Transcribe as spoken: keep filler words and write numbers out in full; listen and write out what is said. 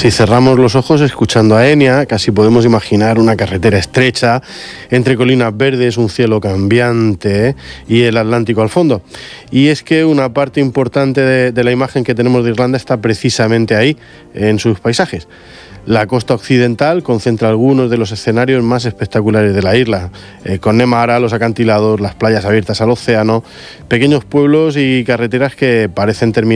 Si cerramos los ojos escuchando a Enya, casi podemos imaginar una carretera estrecha, entre colinas verdes, un cielo cambiante, ¿eh? y el Atlántico al fondo. Y es que una parte importante de, de la imagen que tenemos de Irlanda está precisamente ahí, en sus paisajes. La costa occidental concentra algunos de los escenarios más espectaculares de la isla, eh, Connemara, los acantilados, las playas abiertas al océano, pequeños pueblos y carreteras que parecen terminar